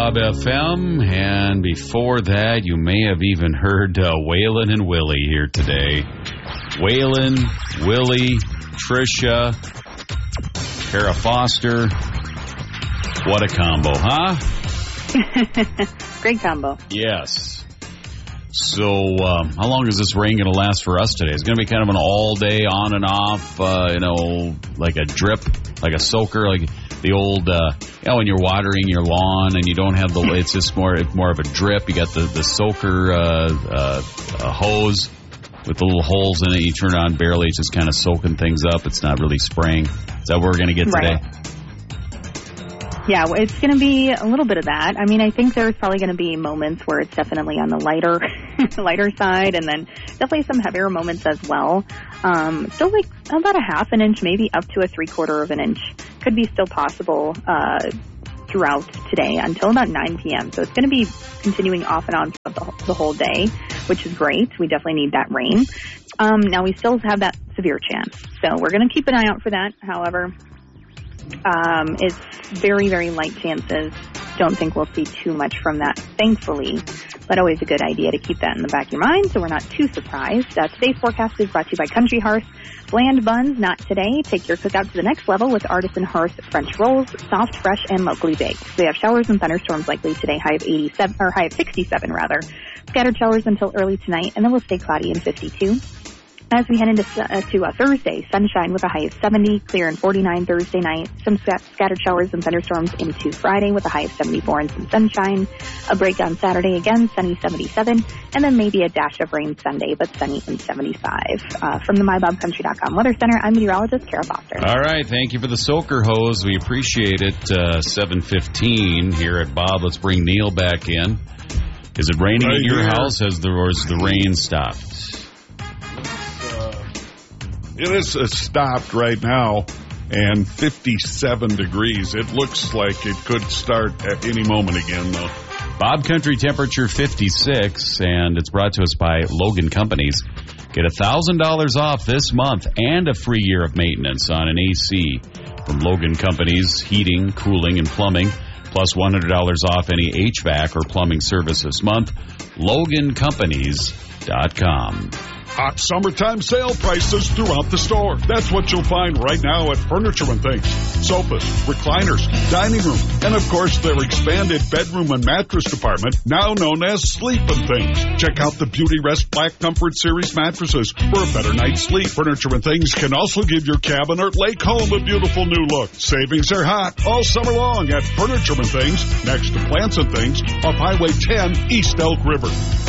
Bob FM, and before that, you may have even heard Waylon and Willie here today. Waylon, Willie, Tricia, Kara Foster. What a combo, huh? Great combo. Yes. So, how long is this rain going to last for us today? It's going to be kind of an all-day, on and off, like a drip, like a soaker, like the old, when you're watering your lawn and you don't have the, it's just more of a drip. You got the soaker hose with the little holes in it. You turn it on barely, it's just kind of soaking things up. It's not really spraying. Is that what we're going to get today? Yeah, it's going to be a little bit of that. I mean, I think there's probably going to be moments where it's definitely on the lighter side, and then definitely some heavier moments as well. Still like about a half an inch, maybe up to a 3/4 of an inch could be still possible throughout today until about 9 p.m. So it's going to be continuing off and on the whole day, which is great. We definitely need that rain. Now, we still have that severe chance, so we're going to keep an eye out for that. However, it's very, very light chances. Don't think we'll see too much from that, thankfully, but always a good idea to keep that in the back of your mind so we're not too surprised. Today's forecast is brought to you by Country Hearth. Bland buns, not today. Take your cookout to the next level with Artisan Hearth French rolls, soft, fresh, and locally baked. We have showers and thunderstorms likely today, high of 67 rather. Scattered showers until early tonight, and then we'll stay cloudy in 52. As we head into Thursday, sunshine with a high of 70, clear and 49 Thursday night. Some scattered showers and thunderstorms into Friday with a high of 74 and some sunshine. A break on Saturday again, sunny 77, and then maybe a dash of rain Sunday, but sunny and 75. From the MyBobCountry.com Weather Center, I'm meteorologist Kara Foster. All right, thank you for the soaker hose. We appreciate it. 7:15 here at Bob. Let's bring Neil back in. Is it raining at your house, or has the rain stopped? It is stopped right now, and 57 degrees. It looks like it could start at any moment again, though. Bob Country temperature 56, and it's brought to us by Logan Companies. Get $1,000 off this month and a free year of maintenance on an AC from Logan Companies, heating, cooling, and plumbing, plus $100 off any HVAC or plumbing service this month. LoganCompanies.com. Hot summertime sale prices throughout the store. That's what you'll find right now at Furniture and Things. Sofas, recliners, dining room, and of course their expanded bedroom and mattress department, now known as Sleep and Things. Check out the Beauty Rest Black Comfort Series mattresses for a better night's sleep. Furniture and Things can also give your cabin or lake home a beautiful new look. Savings are hot all summer long at Furniture and Things, next to Plants and Things, off Highway 10, East Elk River.